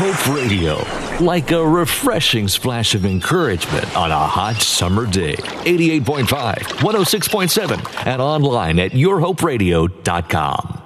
Hope Radio, like a refreshing splash of encouragement on a hot summer day. 88.5, 106.7, and online at yourhoperadio.com.